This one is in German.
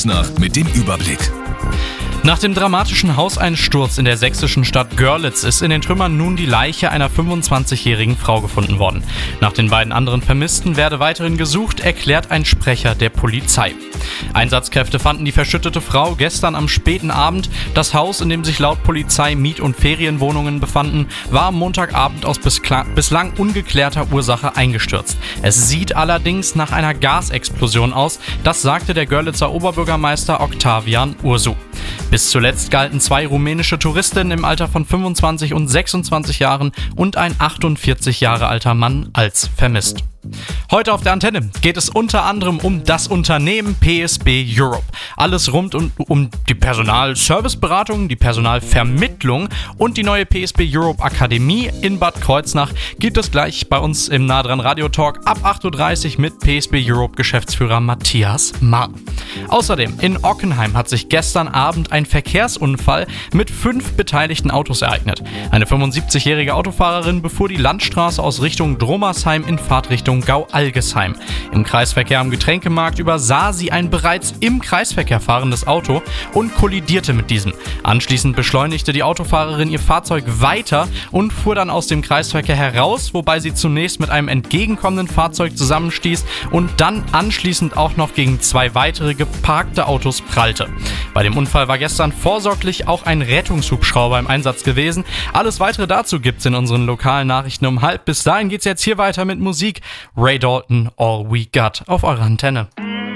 Kreuznach mit dem Überblick. Nach dem dramatischen Hauseinsturz in der sächsischen Stadt Görlitz ist in den Trümmern nun die Leiche einer 25-jährigen Frau gefunden worden. Nach den beiden anderen Vermissten werde weiterhin gesucht, erklärt ein Sprecher der Polizei. Einsatzkräfte fanden die verschüttete Frau gestern am späten Abend. Das Haus, in dem sich laut Polizei Miet- und Ferienwohnungen befanden, war am Montagabend aus bislang ungeklärter Ursache eingestürzt. Es sieht allerdings nach einer Gasexplosion aus, das sagte der Görlitzer Oberbürgermeister Octavian Ursu. Bis zuletzt galten 2 rumänische Touristinnen im Alter von 25 und 26 Jahren und ein 48 Jahre alter Mann als vermisst. Heute auf der Antenne geht es unter anderem um das Unternehmen PSB Europe. Alles rund um die Personalserviceberatung, die Personalvermittlung und die neue PSB Europe Akademie in Bad Kreuznach gibt es gleich bei uns im Nah dran Radio Talk ab 8.30 Uhr mit PSB Europe Geschäftsführer Matthias Marr. Außerdem in Ockenheim hat sich gestern Abend ein Verkehrsunfall mit 5 beteiligten Autos ereignet. Eine 75-jährige Autofahrerin befuhr die Landstraße aus Richtung Dromersheim in Fahrtrichtung Gau-Algesheim. Im Kreisverkehr am Getränkemarkt übersah sie ein bereits im Kreisverkehr fahrendes Auto und kollidierte mit diesem. Anschließend beschleunigte die Autofahrerin ihr Fahrzeug weiter und fuhr dann aus dem Kreisverkehr heraus, wobei sie zunächst mit einem entgegenkommenden Fahrzeug zusammenstieß und dann anschließend auch noch gegen 2 weitere geparkte Autos prallte. Bei dem Unfall war gestern vorsorglich auch ein Rettungshubschrauber im Einsatz gewesen. Alles weitere dazu gibt's in unseren lokalen Nachrichten um 12:30. Bis dahin geht's jetzt hier weiter mit Musik. Ray Dalton, All We Got auf eurer Antenne.